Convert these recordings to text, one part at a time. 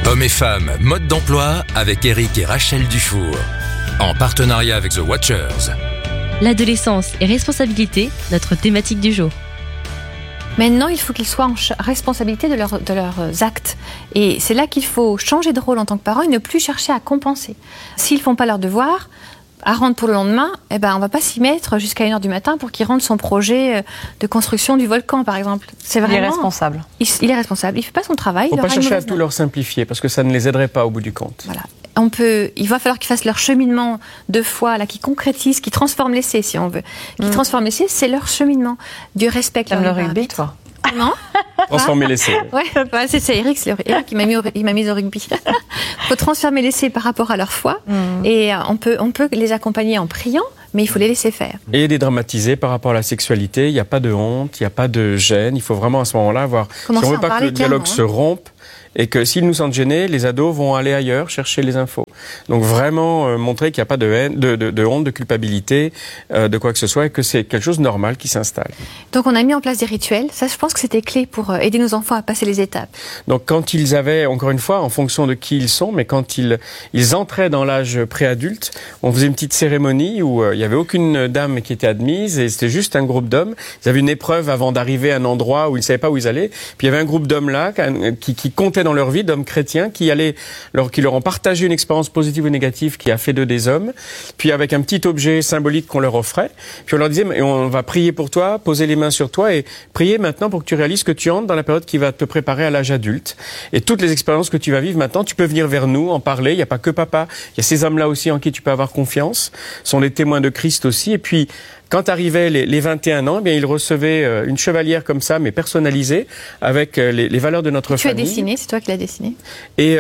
Hommes et femmes, mode d'emploi avec Eric et Rachel Dufour. En partenariat avec The Watchers. L'adolescence et responsabilité, notre thématique du jour. Maintenant, il faut qu'ils soient en responsabilité de leurs actes. Et c'est là qu'il faut changer de rôle en tant que parent et ne plus chercher à compenser. S'ils ne font pas leurs devoirs, à rendre pour le lendemain, on ne va pas s'y mettre jusqu'à 1h du matin pour qu'il rende son projet de construction du volcan, par exemple. C'est vraiment, il est responsable. Il est responsable. Il ne fait pas son travail. Il ne faut pas chercher à tout leur simplifier, parce que ça ne les aiderait pas au bout du compte. Voilà. Il va falloir qu'ils fassent leur cheminement de foi, là, qui concrétise, qui transforme l'essai, si on veut. Qui transforme l'essai, c'est leur cheminement. Dieu respecte leur rugby, toi. Non. Transformer l'essai. Ouais, c'est Eric, Eric qui m'a mis au rugby. Il faut transformer l'essai par rapport à leur foi. Et on peut les accompagner en priant, mais il faut les laisser faire. Et dédramatiser par rapport à la sexualité. Il n'y a pas de honte, il n'y a pas de gêne. Il faut vraiment à ce moment-là voir. Si on ne veut pas que le dialogue se rompe, et que s'ils nous sentent gênés, les ados vont aller ailleurs chercher les infos. Donc vraiment montrer qu'il n'y a pas de haine, de honte, de culpabilité, de quoi que ce soit, et que c'est quelque chose de normal qui s'installe. Donc on a mis en place des rituels. Ça, je pense que c'était clé pour aider nos enfants à passer les étapes. Donc quand ils avaient, encore une fois, en fonction de qui ils sont, mais quand ils entraient dans l'âge préadulte, on faisait une petite cérémonie où il n'y avait aucune dame qui était admise, et c'était juste un groupe d'hommes. Ils avaient une épreuve avant d'arriver à un endroit où ils ne savaient pas où ils allaient. Puis il y avait un groupe d'hommes là qui comptait dans leur vie, d'hommes chrétiens, qui leur ont partagé une expérience positive ou négative qui a fait d'eux des hommes, puis avec un petit objet symbolique qu'on leur offrait, puis on leur disait, mais on va prier pour toi, poser les mains sur toi et prier maintenant pour que tu réalises que tu entres dans la période qui va te préparer à l'âge adulte. Et toutes les expériences que tu vas vivre maintenant, tu peux venir vers nous, en parler, il n'y a pas que papa, il y a ces hommes-là aussi en qui tu peux avoir confiance, sont des témoins de Christ aussi, et puis quand arrivaient les 21 ans, eh bien, ils recevaient une chevalière comme ça, mais personnalisée, avec les valeurs de notre famille. Tu as dessiné, c'est toi qui l'as dessiné. Et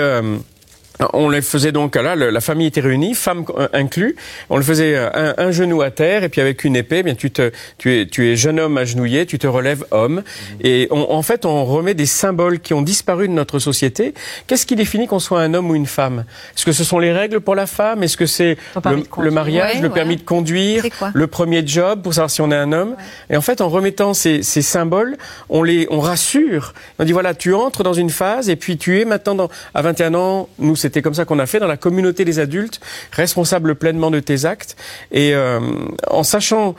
on les faisait donc, là, la famille était réunie, femmes inclus. On le faisait un genou à terre, et puis avec une épée, eh bien tu es jeune homme agenouillé, tu te relèves homme. Et en fait, on remet des symboles qui ont disparu de notre société. Qu'est-ce qui définit qu'on soit un homme ou une femme? Est-ce que ce sont les règles pour la femme? Est-ce que c'est le mariage, le permis de conduire, le premier job pour savoir si on est un homme? Et en fait, en remettant ces symboles, on rassure. On dit voilà, tu entres dans une phase, et puis tu es maintenant à 21 ans, nous c'était comme ça qu'on a fait dans la communauté des adultes, responsable pleinement de tes actes, et en sachant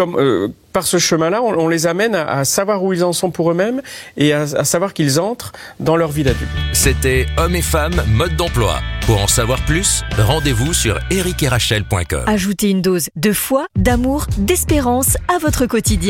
par ce chemin-là, on les amène à savoir où ils en sont pour eux-mêmes et à savoir qu'ils entrent dans leur vie d'adulte. C'était Hommes et femmes, mode d'emploi. Pour en savoir plus, rendez-vous sur ericetRachel.com. Ajoutez une dose de foi, d'amour, d'espérance à votre quotidien.